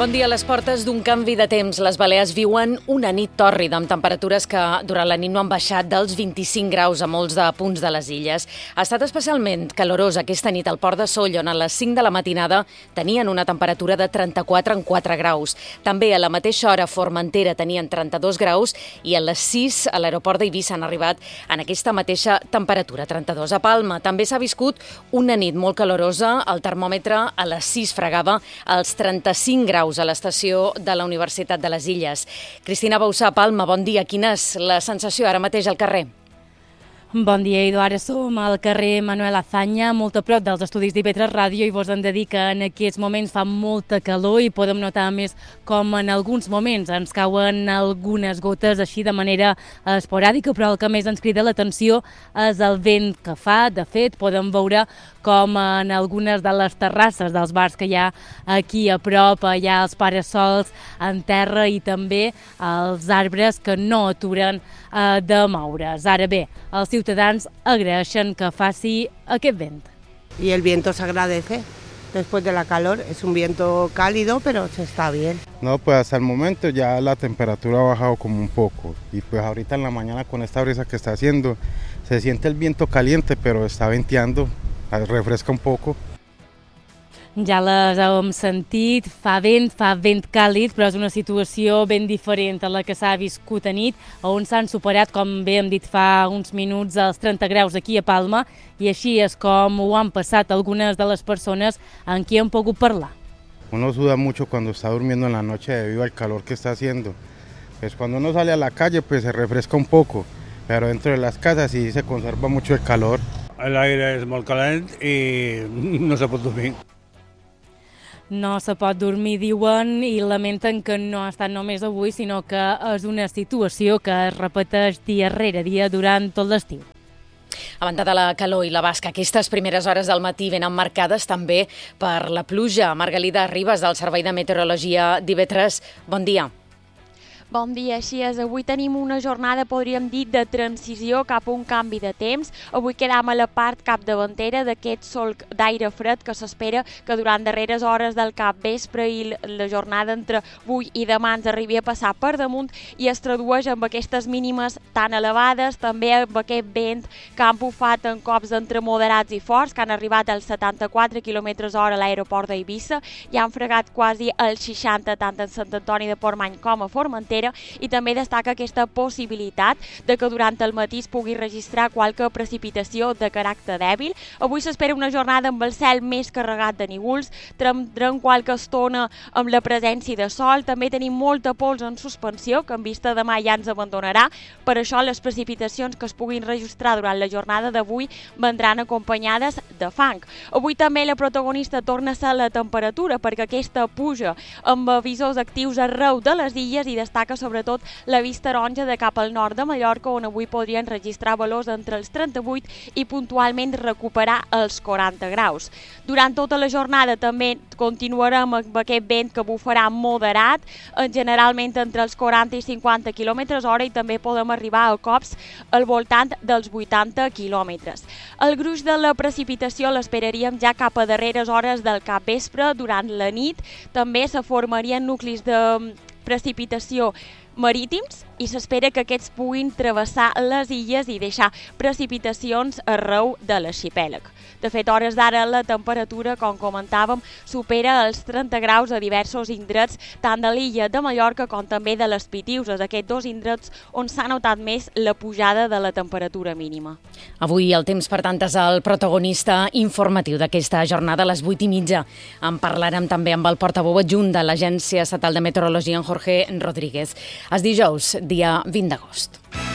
Bon dia. A les portes d'un canvi de temps, les Balears viuen una nit tòrrida amb temperatures que durant la nit no han baixat dels 25 graus a molts de punts de les illes. Ha estat especialment calorós aquesta nit al port de Soll, on a les 5 de la matinada tenien una temperatura de 34,4 graus. També a la mateixa hora a Formentera tenien 32 graus i a les 6 a l'aeroport d'Eivissa han arribat en aquesta mateixa temperatura, 32. A Palma també s'ha viscut una nit molt calorosa. El termòmetre a les 6 fregava els 35 graus a l'estació de la Universitat de les Illes. Cristina Bausà, Palma, bon dia. Quina és la sensació ara mateix al carrer? Bon dia, Edu. Ara som al carrer Manuel Azaña, molt a prop dels estudis d'IV3 Ràdio, i vos hem de dir que en aquests moments fa molta calor i podem notar més com en alguns moments ens cauen algunes gotes així de manera esporàdica, però el que més ens crida l'atenció és el vent que fa. De fet, podem veure com en algunes de les terrasses dels bars que hi ha aquí a prop hi ha els parasols en terra i també els arbres que no aturen de moure's. Ara bé, els ciutadans agraeixen que faci aquest vent. Y el viento se agradece después de la calor, es un viento cálido, pero se está bien. No, pues hasta el momento ya la temperatura ha bajado como un poco y pues ahorita en la mañana con esta brisa que está haciendo se siente el viento caliente, pero está venteando, refresca un poco. Ja les hem sentit, fa vent càlid, però és una situació ben diferent a la que s'ha viscut a nit, on s'han superat, com bé hem dit fa uns minuts, els 30 graus aquí a Palma, i així és com ho han passat algunes de les persones amb qui hem pogut parlar. Uno suda mucho cuando está durmiendo en la noche debido al calor que está haciendo. Pues cuando uno sale a la calle pues se refresca un poco, pero dentro de las casas sí se conserva mucho el calor. El aire és molt calent i no se pot dormir. No se pot dormir, diuen, i lamenten que no ha estat només avui, sinó que és una situació que es repeteix dia rere dia durant tot l'estiu. A banda de la calor i la basca, aquestes primeres hores del matí venen marcades també per la pluja. Margalida Ribas, del Servei de Meteorologia d'IV3, bon dia. Bon dia, així és. Avui tenim una jornada, podríem dir, de transició cap a un canvi de temps. Avui quedam a la part capdavantera d'aquest solc d'aire fred que s'espera que durant darreres hores del capvespre i la jornada entre avui i demà ens arribi a passar per damunt i es tradueix amb aquestes mínimes tan elevades, també amb aquest vent que han bufat en cops entre moderats i forts, que han arribat als 74 km/h a l'aeroport d'Eivissa i han fregat quasi els 60 tant en Sant Antoni de Portmany com a Formentera, i també destaca aquesta possibilitat de que durant el matí es pugui registrar qualque precipitació de caràcter dèbil. Avui s'espera una jornada amb el cel més carregat de núvols, tindrem qualque estona amb la presència de sol, també tenim molta pols en suspensió, que en vista demà ja ens abandonarà, per això les precipitacions que es puguin registrar durant la jornada d'avui vendran acompanyades de fang. Avui també la protagonista torna a ser la temperatura, perquè aquesta puja amb avisos actius arreu de les illes i destaca sobretot la vista taronja de cap al nord de Mallorca, on avui podrien registrar valors entre els 38 i puntualment recuperar els 40 graus. Durant tota la jornada també continuarem amb aquest vent que bufarà moderat, generalment entre els 40 i 50 km/h, i també podem arribar a cops al voltant dels 80 km. El gruix de la precipitació l'esperaríem ja cap a darreres hores del capvespre. Durant la nit també se formarien nuclis de precipitació marítims i s'espera que aquests puguin travessar les illes i deixar precipitacions arreu de l'arxipèlag. De fet, a hores d'ara la temperatura, com comentàvem, supera els 30 graus a diversos indrets, tant de l'illa de Mallorca com també de les Pitiüses, aquests dos indrets on s'ha notat més la pujada de la temperatura mínima. Avui el temps, per tant, és el protagonista informatiu d'aquesta jornada. A les 8:30 en parlarem també amb el portaveu adjunt de l'Agència Estatal de Meteorologia, en Jorge Rodríguez. És dijous, dia 20 d'agost.